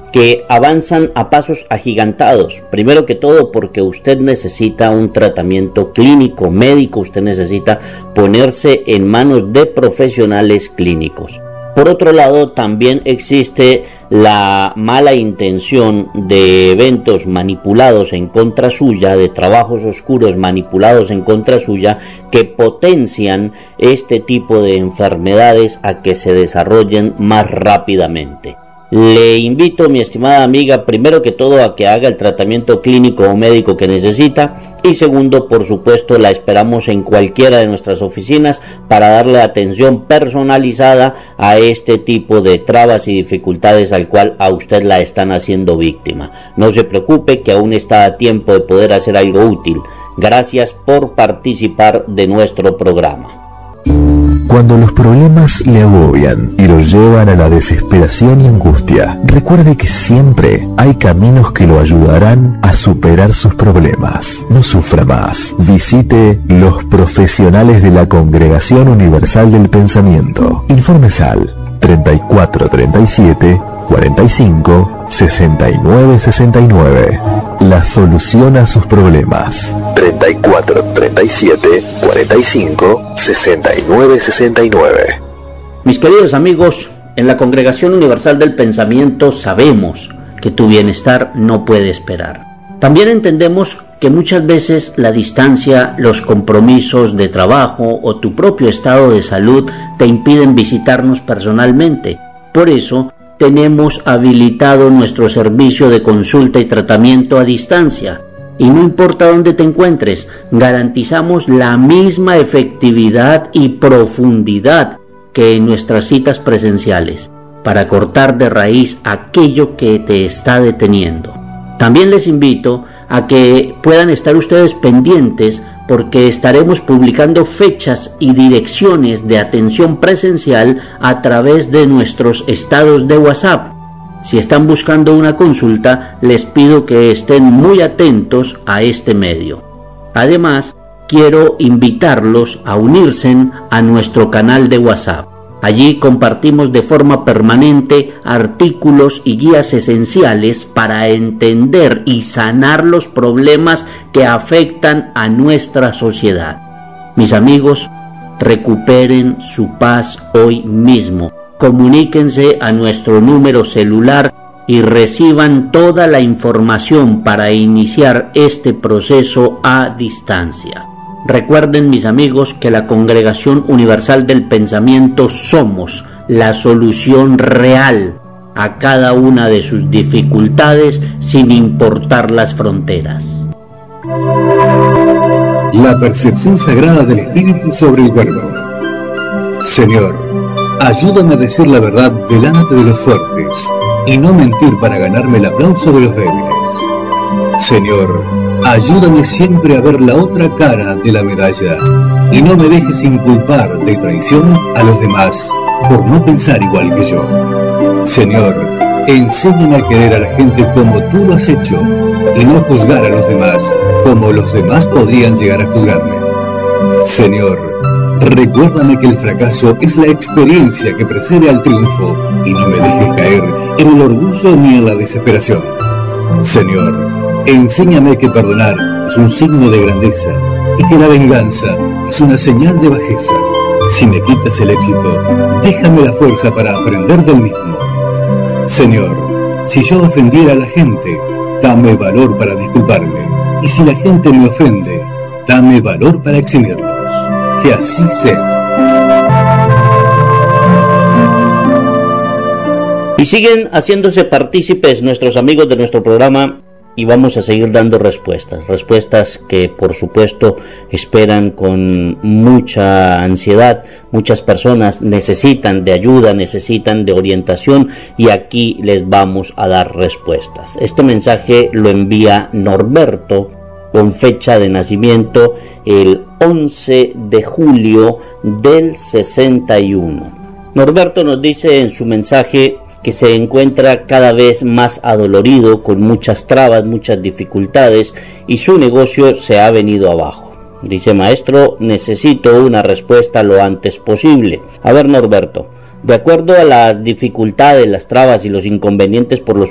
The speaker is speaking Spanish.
que avanzan a pasos agigantados. Primero que todo porque usted necesita un tratamiento clínico, médico, usted necesita ponerse en manos de profesionales clínicos. Por otro lado, también existe la mala intención de eventos manipulados en contra suya, de trabajos oscuros manipulados en contra suya, que potencian este tipo de enfermedades a que se desarrollen más rápidamente. Le invito, mi estimada amiga, primero que todo a que haga el tratamiento clínico o médico que necesita, y segundo, por supuesto, la esperamos en cualquiera de nuestras oficinas para darle atención personalizada a este tipo de trabas y dificultades al cual a usted la están haciendo víctima. No se preocupe, que aún está a tiempo de poder hacer algo útil. Gracias por participar de nuestro programa. Cuando los problemas le agobian y lo llevan a la desesperación y angustia, recuerde que siempre hay caminos que lo ayudarán a superar sus problemas. No sufra más. Visite los profesionales de la Congregación Universal del Pensamiento. Informes al 3437 45 69 69. La solución a sus problemas. 3437 45 69 69. Mis queridos amigos, en la Congregación Universal del Pensamiento sabemos que tu bienestar no puede esperar. También entendemos que muchas veces la distancia, los compromisos de trabajo o tu propio estado de salud te impiden visitarnos personalmente. Por eso, tenemos habilitado nuestro servicio de consulta y tratamiento a distancia. Y no importa dónde te encuentres, garantizamos la misma efectividad y profundidad que en nuestras citas presenciales, para cortar de raíz aquello que te está deteniendo. También les invito a que puedan estar ustedes pendientes, porque estaremos publicando fechas y direcciones de atención presencial a través de nuestros estados de WhatsApp. Si están buscando una consulta, les pido que estén muy atentos a este medio. Además, quiero invitarlos a unirse a nuestro canal de WhatsApp. Allí compartimos de forma permanente artículos y guías esenciales para entender y sanar los problemas que afectan a nuestra sociedad. Mis amigos, recuperen su paz hoy mismo. Comuníquense a nuestro número celular y reciban toda la información para iniciar este proceso a distancia. Recuerden, mis amigos, que la Congregación Universal del Pensamiento somos la solución real a cada una de sus dificultades, sin importar las fronteras. La percepción sagrada del Espíritu sobre el Verbo. Señor, ayúdame a decir la verdad delante de los fuertes y no mentir para ganarme el aplauso de los débiles. Señor, ayúdame siempre a ver la otra cara de la medalla y no me dejes inculpar de traición a los demás por no pensar igual que yo. Señor, enséñame a querer a la gente como tú lo has hecho y no juzgar a los demás como los demás podrían llegar a juzgarme. Señor, recuérdame que el fracaso es la experiencia que precede al triunfo y no me dejes caer en el orgullo ni en la desesperación. Señor, enséñame que perdonar es un signo de grandeza y que la venganza es una señal de bajeza. Si me quitas el éxito, déjame la fuerza para aprender del mismo. Señor, si yo ofendiera a la gente, dame valor para disculparme. Y si la gente me ofende, dame valor para eximirlos. Que así sea. Y siguen haciéndose partícipes nuestros amigos de nuestro programa, y vamos a seguir dando respuestas que por supuesto esperan con mucha ansiedad. Muchas personas necesitan de ayuda, necesitan de orientación, y aquí les vamos a dar respuestas. Este mensaje lo envía Norberto, con fecha de nacimiento el 11 de julio del 61. Norberto nos dice en su mensaje que se encuentra cada vez más adolorido, con muchas trabas, muchas dificultades, y su negocio se ha venido abajo. Dice: maestro, necesito una respuesta lo antes posible. A ver, Norberto, de acuerdo a las dificultades, las trabas y los inconvenientes por los